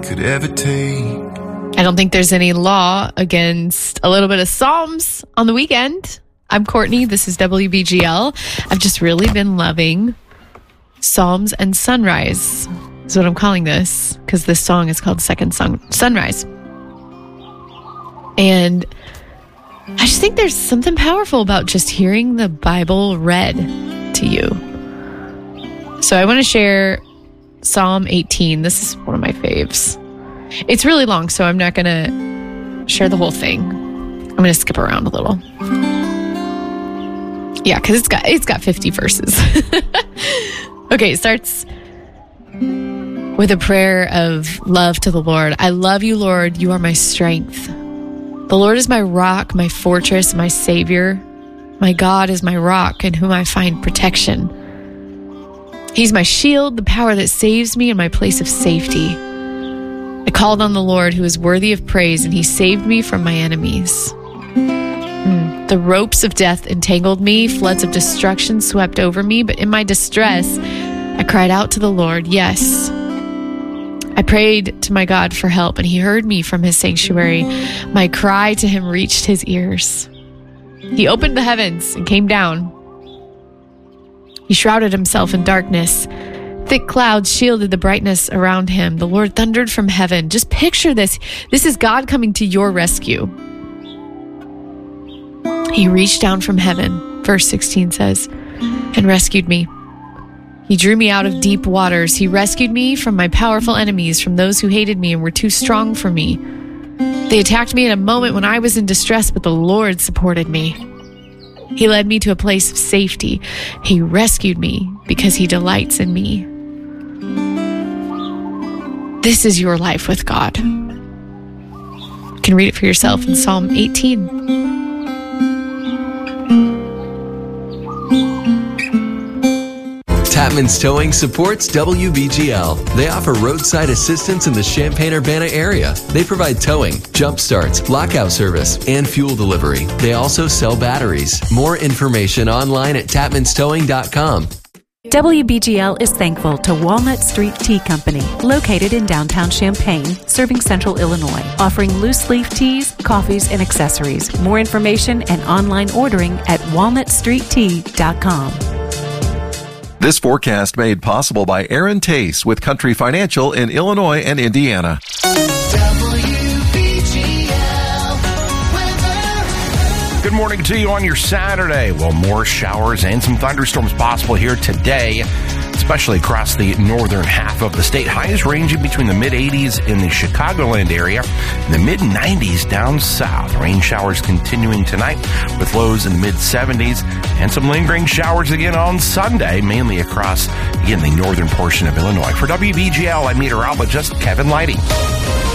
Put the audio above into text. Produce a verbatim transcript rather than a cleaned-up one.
could ever take. I don't think there's any law against a little bit of Psalms on the weekend. I'm Courtney. This is W B G L. I've just really been loving Psalms and Sunrise is what I'm calling this, because this song is called Second Sun- Sunrise. And I just think there's something powerful about just hearing the Bible read to you. So I want to share Psalm eighteen. This is one of my faves. It's really long, so I'm not going to share the whole thing. I'm going to skip around a little. Yeah, because it's got it's got fifty verses. Okay, it starts with a prayer of love to the Lord. I love you, Lord. You are my strength. The Lord is my rock, my fortress, my Savior. My God is my rock in whom I find protection. He's my shield, the power that saves me, and my place of safety. I called on the Lord who is worthy of praise, and he saved me from my enemies. Mm. The ropes of death entangled me, floods of destruction swept over me, but in my distress, I cried out to the Lord. Yes, I prayed to my God for help, and he heard me from his sanctuary. My cry to him reached his ears. He opened the heavens and came down. He shrouded himself in darkness. Thick clouds shielded the brightness around him. The Lord thundered from heaven. Just picture this. This is God coming to your rescue. He reached down from heaven, verse sixteen says, and rescued me. He drew me out of deep waters. He rescued me from my powerful enemies, from those who hated me and were too strong for me. They attacked me in a moment when I was in distress, but the Lord supported me. He led me to a place of safety. He rescued me because he delights in me. This is your life with God. You can read it for yourself in Psalm eighteen. Tapman's Towing supports W B G L. They offer roadside assistance in the Champaign-Urbana area. They provide towing, jump starts, lockout service, and fuel delivery. They also sell batteries. More information online at tapmans towing dot com. W B G L is thankful to Walnut Street Tea Company, located in downtown Champaign, serving central Illinois, offering loose leaf teas, coffees, and accessories. More information and online ordering at walnut street tea dot com. This forecast made possible by Aaron Tace with Country Financial in Illinois and Indiana. Good morning to you on your Saturday. Well, more showers and some thunderstorms possible here today, especially across the northern half of the state. Highs ranging between the mid-eighties in the Chicagoland area and the mid-nineties down south. Rain showers continuing tonight with lows in the mid-seventies and some lingering showers again on Sunday, mainly across, again, the northern portion of Illinois. For W B G L, I'm meteorologist Kevin Lighty.